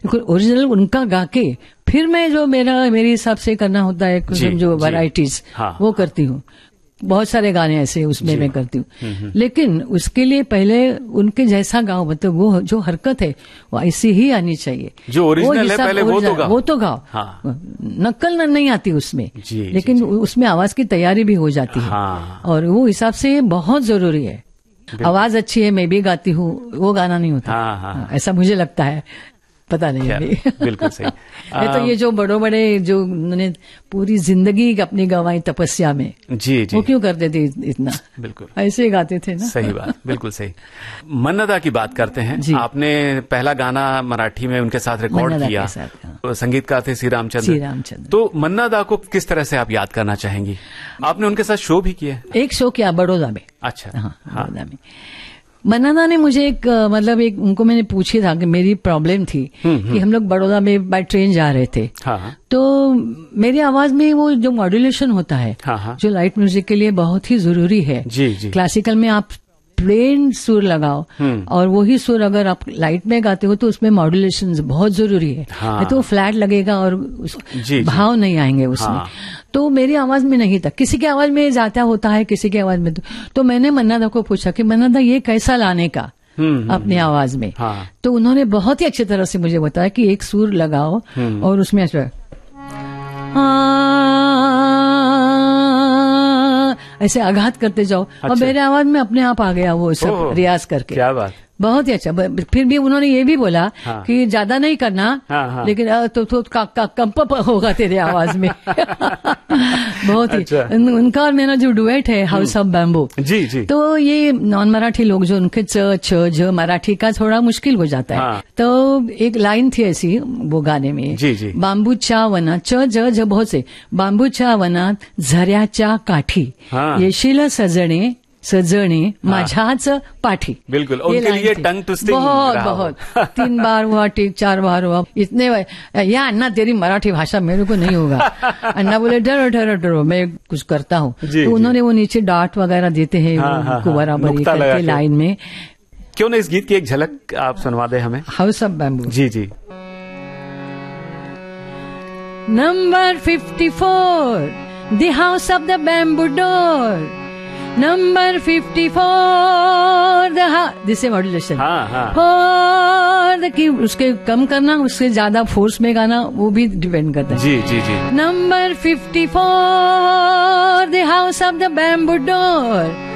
Original उनका गा के फिर मैं जो मेरे हिसाब से करना होता है जो वैराइटीज वो करती हूँ। बहुत सारे गाने ऐसे उसमें मैं करती हूँ, लेकिन उसके लिए पहले उनके जैसा गाओ, मतलब वो जो हरकत है वो ऐसी ही आनी चाहिए। जो ओरिजिनल है पहले वो तो गाओ। हाँ। नकल नहीं आती उसमें, लेकिन उसमें आवाज की तैयारी भी हो जाती है। और वो हिसाब से बहुत जरूरी है। आवाज अच्छी है, मैं भी गाती हूँ, वो गाना नहीं होता। ऐसा मुझे लगता है, पता नहीं अभी। बिल्कुल सही। तो ये जो बड़े जो उन्होंने पूरी जिंदगी अपनी गंवाई तपस्या में, जी वो क्यों करते थे इतना? बिल्कुल ऐसे ही गाते थे ना। सही बात, बिल्कुल सही। मन्ना दा की बात करते हैं। आपने पहला गाना मराठी में उनके साथ रिकॉर्ड किया, संगीतकार थे श्री रामचंद्र। तो मन्ना दा को किस तरह से आप याद करना चाहेंगी? आपने उनके साथ शो भी किया? एक शो किया बड़ौदा में। अच्छा। हाँ, बड़ौदा में। मन्ना दा ने मुझे उनको मैंने पूछी था कि मेरी प्रॉब्लम थी कि हम लोग बड़ौदा में बाय ट्रेन जा रहे थे। तो मेरी आवाज में वो जो मॉड्यूलेशन होता है, जो लाइट म्यूजिक के लिए बहुत ही जरूरी है। क्लासिकल में आप प्लेन सुर लगाओ और वही सुर अगर आप लाइट में गाते हो तो उसमें मॉड्यूलेशन बहुत जरूरी है। तो वो फ्लैट लगेगा और भाव नहीं आएंगे उसमें। तो मेरी आवाज में नहीं था, किसी की आवाज में जाता होता है, किसी की आवाज में। तो मैंने मन्ना दा को पूछा कि मन्ना दा ये कैसा लाने का अपनी आवाज में। तो उन्होंने बहुत ही अच्छी तरह से मुझे बताया कि एक सुर लगाओ और उसमें ऐसे आघात करते जाओ। और मेरे आवाज में अपने आप आ गया वो सब रियाज करके। क्या बात, बहुत ही अच्छा। फिर भी उन्होंने ये भी बोला कि ज्यादा नहीं करना, लेकिन तो कंप होगा तेरे आवाज में। बहुत ही उनका और मेरा जो डुएट है हाउस ऑफ बैम्बू, जी, तो ये नॉन मराठी लोग जो उनके च छ ज मराठी का थोड़ा मुश्किल हो जाता है। तो एक लाइन थी ऐसी वो गाने में, बांबूच्या वनात च ज बहुत से, बांबूच्या वनात झऱ्याच्या काठी येशील सजणे माझ्याच पाठी। बिल्कुल, उनके लिए टंग ट्विस्टिंग बहुत 3 बार हुआ, 4 बार हुआ। इतने या अन्ना तेरी मराठी भाषा मेरे को नहीं होगा। अन्ना बोले डरो मैं कुछ करता हूँ। तो उन्होंने वो नीचे डाट वगैरह देते हैं उनको बराबरी करके लाइन में। क्यों ना इस गीत की एक झलक आप सुनवा दे हमें? House of bamboo. Ji. Number 54 the house of the bamboo door. Number 54 this modulation. कि उसके कम करना, उससे ज्यादा फोर्स में गाना, वो भी डिपेंड करता है। जी। Number 54 the house of the bamboo door.